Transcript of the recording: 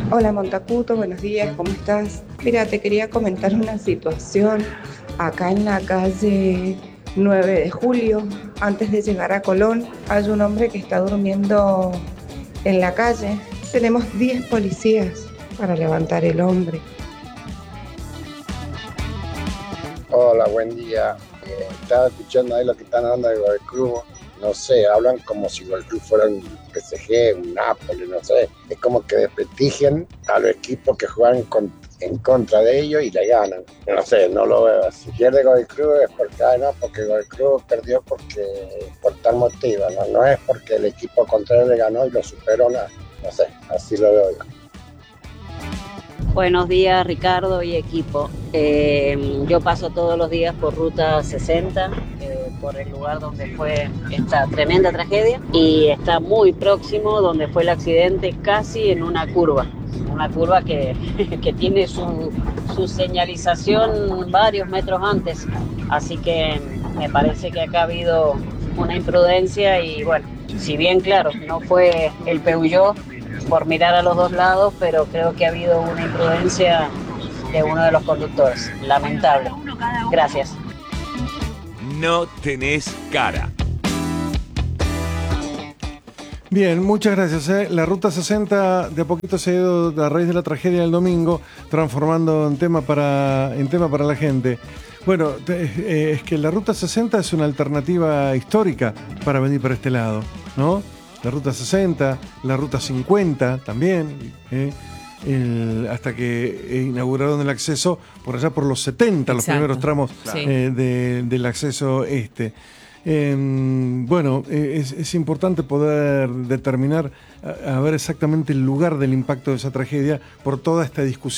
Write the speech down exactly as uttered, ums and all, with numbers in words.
Hola Montacuto, buenos días, ¿cómo estás? Mira, te quería comentar una situación acá en la calle nueve de julio, antes de llegar a Colón. Hay un hombre que está durmiendo en la calle. Tenemos diez policías para levantar el hombre. Hola, buen día. Eh, estaba escuchando ahí lo que están hablando de Godoy Cruz. No sé, hablan como si Godoy Cruz fuera un P S G, un Napoli, no sé. Es como que desprestigian a los equipos que juegan con- en contra de ellos y le ganan. No sé, no lo veo. Si pierde Godoy Cruz es porque, ah, no, porque Godoy Cruz perdió porque, por tal motivo. No, no es porque el equipo contrario le ganó y lo superó, nada. No sé, así lo veo yo. Buenos días, Ricardo y equipo. Eh, yo paso todos los días por Ruta sesenta, eh, por el lugar donde fue esta tremenda tragedia, y está muy próximo donde fue el accidente, casi en una curva. Una curva que, que tiene su, su señalización varios metros antes. Así que me parece que acá ha habido una imprudencia y bueno, si bien claro, no fue el Peugeot por mirar a los dos lados, pero creo que ha habido una imprudencia de uno de los conductores. Lamentable. Gracias. No tenés cara. Bien, muchas gracias. ¿eh? La Ruta sesenta de a poquito se ha ido, a raíz de la tragedia del domingo, transformando en tema para, en tema para la gente. Bueno, te- eh, es que la Ruta sesenta es una alternativa histórica para venir para este lado, ¿no? La Ruta sesenta, la Ruta cincuenta también, ¿eh? El- hasta que inauguraron el acceso por allá por los setenta, los Exacto. primeros tramos Sí. eh, de- del acceso este. Eh, bueno, eh, es, es importante poder determinar, a, a ver exactamente el lugar del impacto de esa tragedia por toda esta discusión.